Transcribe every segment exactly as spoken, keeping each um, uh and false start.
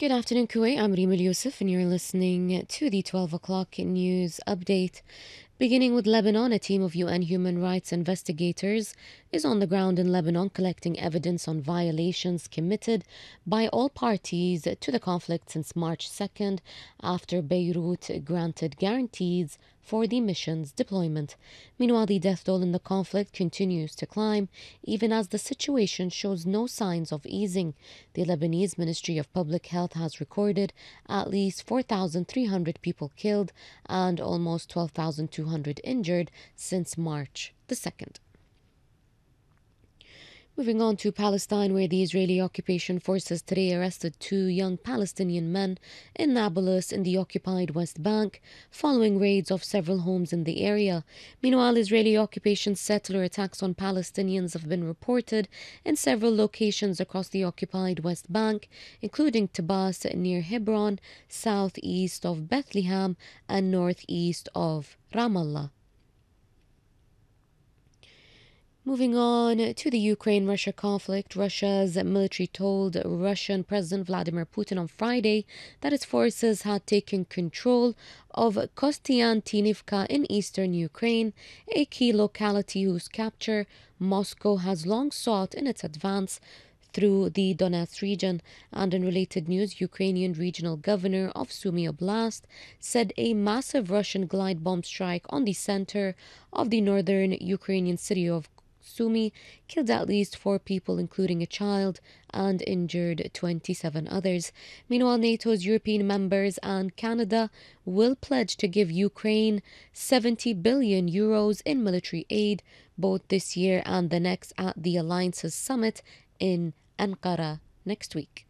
Good afternoon, Kuwait. I'm Rima Yusuf, and you're listening to the twelve o'clock news update. Beginning with Lebanon, a team of U N human rights investigators is on the ground in Lebanon collecting evidence on violations committed by all parties to the conflict since March second, after Beirut granted guarantees for the mission's deployment. Meanwhile, the death toll in the conflict continues to climb, even as the situation shows no signs of easing. The Lebanese Ministry of Public Health has recorded at least four thousand three hundred people killed and almost twelve thousand two hundred injured since March the second. Moving on to Palestine, where the Israeli occupation forces today arrested two young Palestinian men in Nablus in the occupied West Bank, following raids of several homes in the area. Meanwhile, Israeli occupation settler attacks on Palestinians have been reported in several locations across the occupied West Bank, including Tabas near Hebron, southeast of Bethlehem, and northeast of Ramallah. Moving on to the Ukraine-Russia conflict, Russia's military told Russian President Vladimir Putin on Friday that its forces had taken control of Kostiantynivka in eastern Ukraine, a key locality whose capture Moscow has long sought in its advance through the Donetsk region. And in related news, Ukrainian regional governor of Sumy Oblast said a massive Russian glide bomb strike on the center of the northern Ukrainian city of Sumy killed at least four people, including a child, and injured twenty-seven others. Meanwhile, NATO's European members and Canada will pledge to give Ukraine seventy billion euros in military aid both this year and the next at the Alliance's summit in Ankara next week.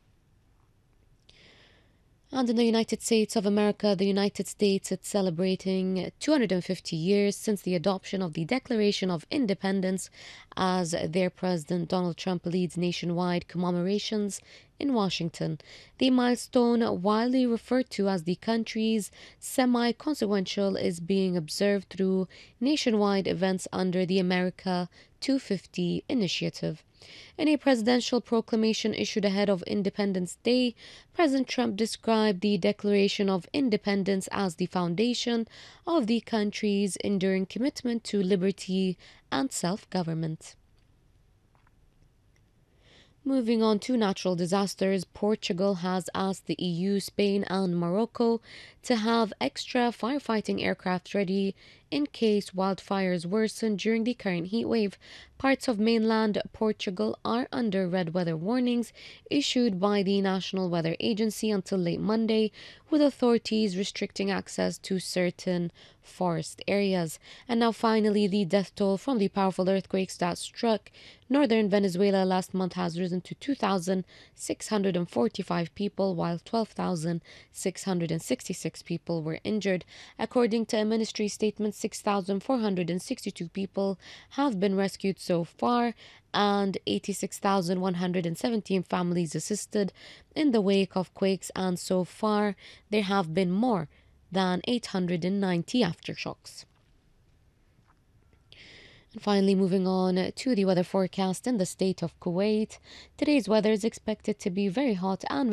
And in the United States of America, the United States is celebrating two hundred fifty years since the adoption of the Declaration of Independence, as their president Donald Trump leads nationwide commemorations in Washington. The milestone, widely referred to as the country's semi-consequential, is being observed through nationwide events under the America two fifty initiative. In a presidential proclamation issued ahead of Independence Day, President Trump described the Declaration of Independence as the foundation of the country's enduring commitment to liberty and self-government. Moving on to natural disasters, Portugal has asked the E U, Spain, and Morocco to have extra firefighting aircraft ready in case wildfires worsen during the current heat wave. Parts of mainland Portugal are under red weather warnings issued by the National Weather Agency until late Monday, with authorities restricting access to certain forest areas. And now finally, the death toll from the powerful earthquakes that struck northern Venezuela last month has risen to two thousand six hundred forty-five people, while twelve thousand six hundred sixty-six people were injured. According to a ministry statement, six thousand four hundred sixty-two people have been rescued so far, and eighty-six thousand one hundred seventeen families assisted in the wake of quakes, and so far there have been more than eight hundred ninety aftershocks. And finally, moving on to the weather forecast in the state of Kuwait. Today's weather is expected to be very hot and